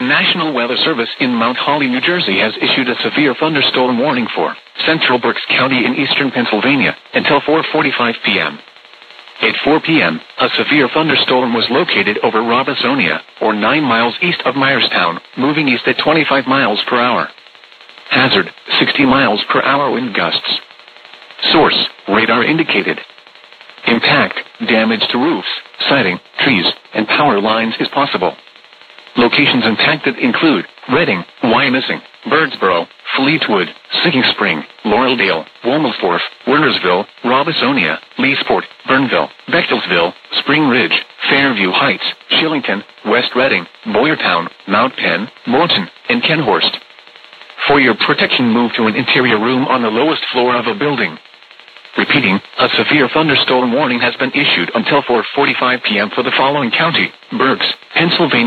National Weather Service in Mount Holly, New Jersey has issued a severe thunderstorm warning for central Berks County in eastern Pennsylvania until 4:45 p.m. At 4 p.m., a severe thunderstorm was located over Robisonia, or 9 miles east of Myerstown, moving east at 25 miles per hour. Hazard, 60 miles per hour wind gusts. Source, radar indicated. Impact, damage to roofs, siding, trees, and power lines is possible. Locations impacted include Reading, Wyomissing, Birdsboro, Fleetwood, Sinking Spring, Laureldale, Womelsdorf, Wernersville, Robisonia, Leesport, Burnville, Bechtelsville, Spring Ridge, Fairview Heights, Shillington, West Reading, Boyertown, Mount Penn, Morton, and Kenhorst. For your protection, move to an interior room on the lowest floor of a building. Repeating, a severe thunderstorm warning has been issued until 4:45 p.m. for the following county: Berks, Pennsylvania.